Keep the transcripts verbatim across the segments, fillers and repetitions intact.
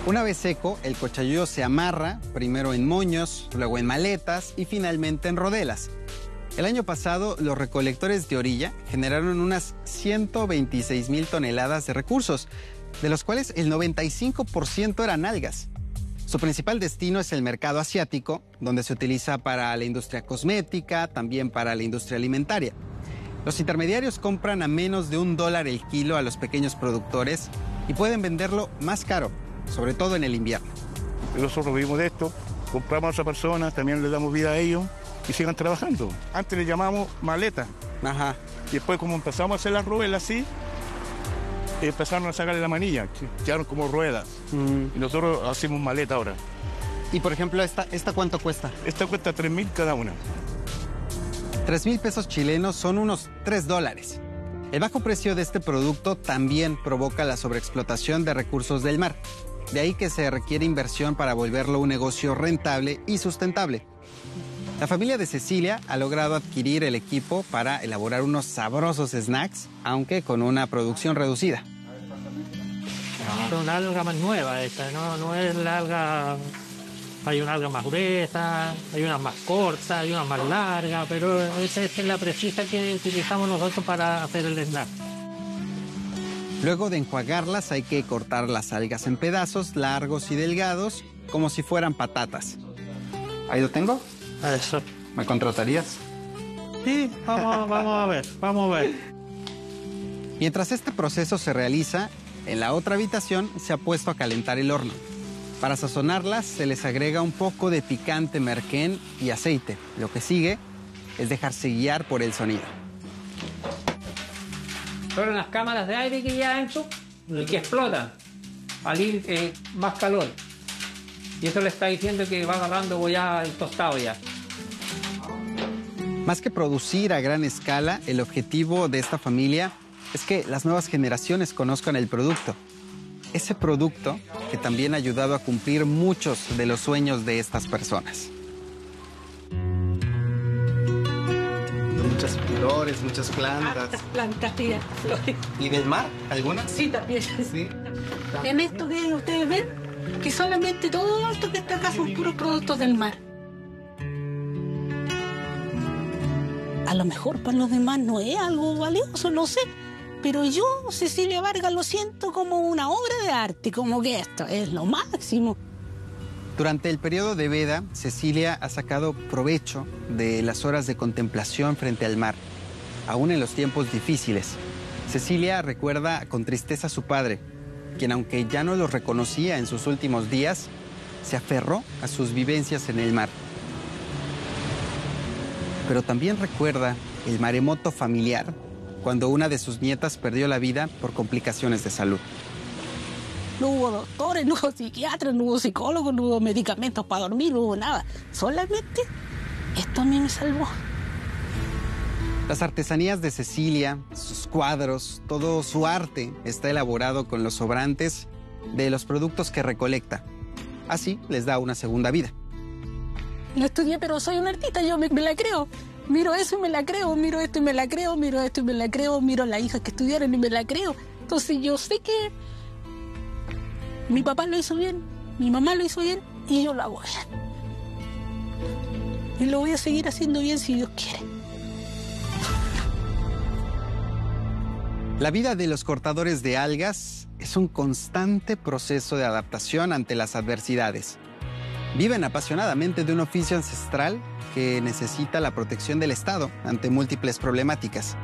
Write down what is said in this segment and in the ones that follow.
Una vez seco, el cochayuyo se amarra, primero en moños, luego en maletas y finalmente en rodelas. El año pasado, los recolectores de orilla generaron unas ciento veintiséis mil toneladas de recursos, de los cuales el noventa y cinco por ciento eran algas. Su principal destino es el mercado asiático, donde se utiliza para la industria cosmética, también para la industria alimentaria. Los intermediarios compran a menos de un dólar el kilo a los pequeños productores y pueden venderlo más caro, sobre todo en el invierno. Nosotros vivimos de esto, compramos a esa persona, también le damos vida a ellos y sigan trabajando. Antes le llamamos maleta. Ajá. Y después, como empezamos a hacer las ruedas así, empezaron a sacarle la manilla, quedaron como ruedas. Mm. Y nosotros hacemos maleta ahora. Y por ejemplo, ¿esta, esta cuánto cuesta? Esta cuesta tres mil cada una. Tres mil pesos chilenos son unos tres dólares. El bajo precio de este producto también provoca la sobreexplotación de recursos del mar. De ahí que se requiere inversión para volverlo un negocio rentable y sustentable. La familia de Cecilia ha logrado adquirir el equipo para elaborar unos sabrosos snacks, aunque con una producción reducida. Es una alga más nueva esta, no, no es la alga... Hay una alga más gruesa, hay una más corta, hay una más larga, pero esa es la precisa que utilizamos nosotros para hacer el snack. Luego de enjuagarlas hay que cortar las algas en pedazos largos y delgados, como si fueran patatas. ¿Ahí lo tengo? Eso. ¿Me contratarías? Sí, vamos, vamos a ver, vamos a ver. Mientras este proceso se realiza, en la otra habitación se ha puesto a calentar el horno. Para sazonarlas se les agrega un poco de picante merquén y aceite. Lo que sigue es dejarse guiar por el sonido. Fueron las cámaras de aire que ya han hecho y que explotan al ir eh, más calor. Y eso le está diciendo que va agarrando ya el tostado ya. Más que producir a gran escala, el objetivo de esta familia es que las nuevas generaciones conozcan el producto. Ese producto que también ha ayudado a cumplir muchos de los sueños de estas personas. Muchas flores, muchas plantas. Hartas plantas, sí, flores. ¿Y del mar? ¿Algunas? Sí, también. Sí. En esto que ustedes ven, que solamente todo esto que está acá son puros productos del mar. A lo mejor para los demás no es algo valioso, no sé. Pero yo, Cecilia Vargas, lo siento como una obra de arte, como que esto es lo máximo. Durante el periodo de veda, Cecilia ha sacado provecho de las horas de contemplación frente al mar, aún en los tiempos difíciles. Cecilia recuerda con tristeza a su padre, quien aunque ya no lo reconocía en sus últimos días, se aferró a sus vivencias en el mar. Pero también recuerda el maremoto familiar, cuando una de sus nietas perdió la vida por complicaciones de salud. No hubo doctores, no hubo psiquiatras, no hubo psicólogos, no hubo medicamentos para dormir, no hubo nada. Solamente esto a mí me salvó. Las artesanías de Cecilia, sus cuadros, todo su arte está elaborado con los sobrantes de los productos que recolecta. Así les da una segunda vida. No estudié, pero soy una artista, yo me, me la creo. Miro eso y me la creo, miro esto y me la creo, miro esto y me la creo, miro a las hijas que estudiaron y me la creo. Entonces yo sé que mi papá lo hizo bien, mi mamá lo hizo bien y yo lo hago bien. Y lo voy a seguir haciendo bien si Dios quiere. La vida de los cortadores de algas es un constante proceso de adaptación ante las adversidades. Viven apasionadamente de un oficio ancestral que necesita la protección del Estado ante múltiples problemáticas.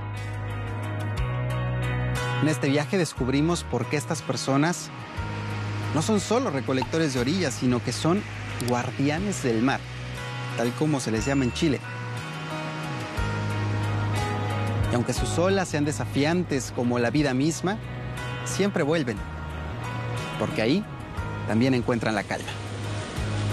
En este viaje descubrimos por qué estas personas no son solo recolectores de orillas, sino que son guardianes del mar, tal como se les llama en Chile. Y aunque sus olas sean desafiantes como la vida misma, siempre vuelven, porque ahí también encuentran la calma.